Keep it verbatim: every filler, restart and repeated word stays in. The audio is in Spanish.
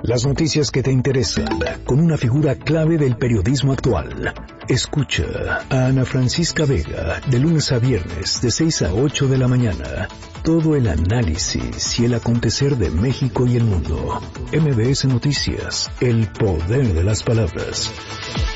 Las noticias que te interesan, con una figura clave del periodismo actual. Escucha a Ana Francisca Vega, de lunes a viernes, de seis a ocho de la mañana. Todo el análisis y el acontecer de México y el mundo. M B S Noticias, el poder de las palabras.